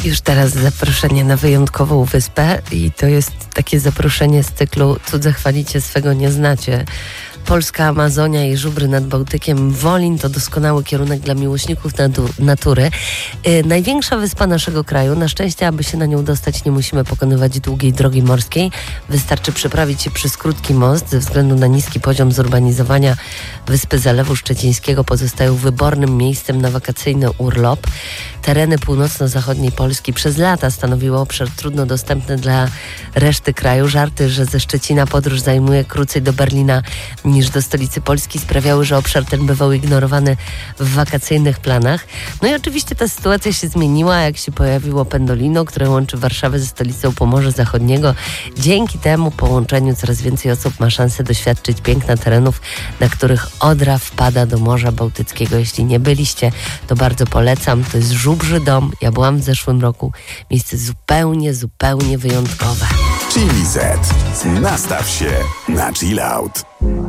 Już teraz zaproszenie na wyjątkową wyspę i to jest takie zaproszenie z cyklu Cudze chwalicie, swego nie znacie. Polska Amazonia i żubry nad Bałtykiem. Wolin to doskonały kierunek dla miłośników natury. Największa wyspa naszego kraju. Na szczęście, aby się na nią dostać, nie musimy pokonywać długiej drogi morskiej. Wystarczy przeprawić się przez krótki most. Ze względu na niski poziom zurbanizowania wyspy Zalewu Szczecińskiego pozostają wybornym miejscem na wakacyjny urlop. Tereny północno-zachodniej Polski przez lata stanowiły obszar trudno dostępny dla reszty kraju. Żarty, że ze Szczecina podróż zajmuje krócej do Berlina niż do stolicy Polski, sprawiały, że obszar ten bywał ignorowany w wakacyjnych planach. No i oczywiście ta sytuacja się zmieniła, jak się pojawiło Pendolino, które łączy Warszawę ze stolicą Pomorza Zachodniego. Dzięki temu połączeniu coraz więcej osób ma szansę doświadczyć piękna terenów, na których Odra wpada do Morza Bałtyckiego. Jeśli nie byliście, to bardzo polecam. To jest Żubrzy Dom. Ja byłam w zeszłym roku. Miejsce zupełnie wyjątkowe. Chili Z. Nastaw się na chill out.